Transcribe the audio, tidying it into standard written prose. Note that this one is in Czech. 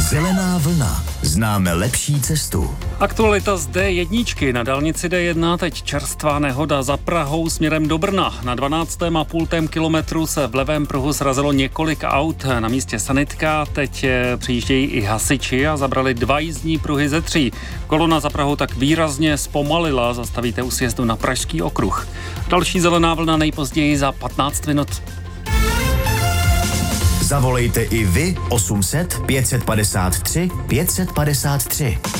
Zelená vlna. Známe lepší cestu. Aktualita z D1 na dálnici D1, teď čerstvá nehoda za Prahou směrem do Brna. Na 12,5 kilometru se v levém pruhu srazilo několik aut. Na místě sanitka teď přijíždějí i hasiči a zabrali 2 jízdní pruhy ze 3. Kolona za Prahou tak výrazně zpomalila, zastavíte u sjezdu na Pražský okruh. Další zelená vlna nejpozději za 15 minut. Zavolejte i vy 800 553 553.